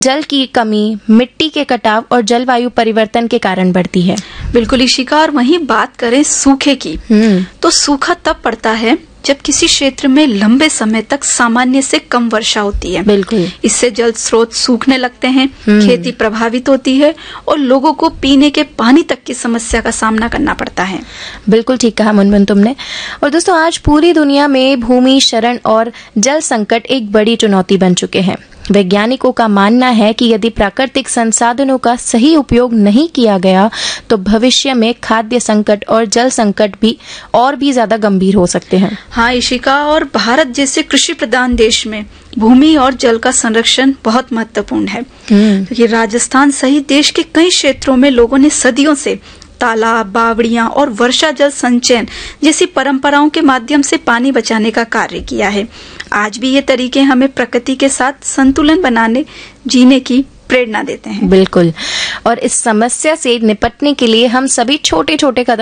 जल की कमी, मिट्टी के कटाव और जलवायु परिवर्तन के कारण बढ़ती है। बिल्कुल इशिका, और वहीं बात करें सूखे की, तो सूखा तब पड़ता है जब किसी क्षेत्र में लंबे समय तक सामान्य से कम वर्षा होती है। बिल्कुल। इससे जल स्रोत सूखने लगते हैं, खेती प्रभावित होती है और लोगों को पीने के पानी तक की समस्या का सामना करना पड़ता है। बिल्कुल ठीक कहा मुनमुन तुमने। और दोस्तों, आज पूरी दुनिया में भूमि क्षरण और जल संकट एक बड़ी चुनौती बन चुके हैं। वैज्ञानिकों का मानना है कि यदि प्राकृतिक संसाधनों का सही उपयोग नहीं किया गया तो भविष्य में खाद्य संकट और जल संकट भी ज्यादा गंभीर हो सकते हैं। हाँ इशिका, और भारत जैसे कृषि प्रधान देश में भूमि और जल का संरक्षण बहुत महत्वपूर्ण है। क्योंकि राजस्थान सहित देश के कई क्षेत्रों में लोगों ने सदियों से तालाब, बावड़ियां और वर्षा जल संचयन जैसी परंपराओं के माध्यम से पानी बचाने का कार्य किया है। आज भी ये तरीके हमें प्रकृति के साथ संतुलन बनाने, जीने की प्रेरणा देते हैं। बिल्कुल। और इस समस्या से निपटने के लिए हम सभी छोटे छोटे कदम